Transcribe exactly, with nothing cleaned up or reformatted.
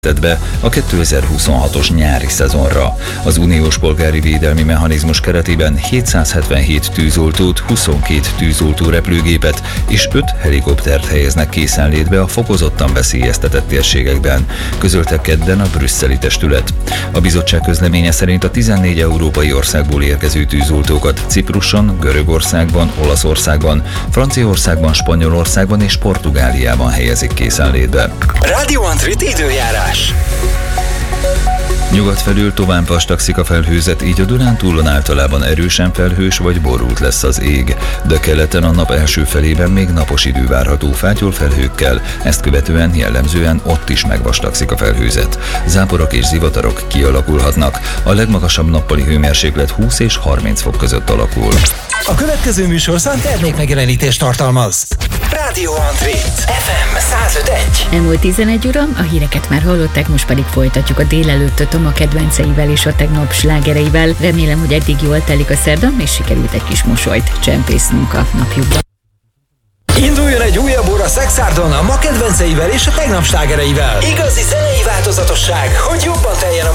be a kétezer-huszonhatos nyári szezonra. Az uniós polgári védelmi mechanizmus keretében hétszázhetvenhét tűzoltót, huszonkét tűzoltó repülőgépet és öt helikoptert helyeznek készenlétbe a fokozottan veszélyeztetett térségekben, közölte kedden a brüsszeli testület. A bizottság közleménye szerint a tizennégy európai országból érkező tűzoltókat Cipruson, Görögországban, Olaszországban, Franciaországban, Spanyolországban és Portugáliában helyezik készenlétbe. Radio Antrit időjárás. Nyugat felől tovább vastagszik a felhőzet, így a Dunántúlon általában erősen felhős vagy borult lesz az ég, de keleten a nap első felében még napos idő várható fátyol felhőkkel, ezt követően jellemzően ott is megvastagszik a felhőzet. Záporok és zivatarok kialakulhatnak, a legmagasabb nappali hőmérséklet húsz és harminc fok között alakul. A következő műsorszám termékmegjelenítést tartalmaz. Radio Antrit ef em száz öt egy. Elmúlt tizenegy óra, a híreket már hallották, most pedig folytatjuk a délelőttöt a ma kedvenceivel és a tegnap slágereivel. Remélem, hogy eddig jól telik a szerda, és sikerült egy kis mosolyt csempésznünk a napjukba. Induljon egy újabb óra Szexárdon a ma kedvenceivel és a tegnap slágereivel. Igazi zenei változatosság, hogy jobban teljen a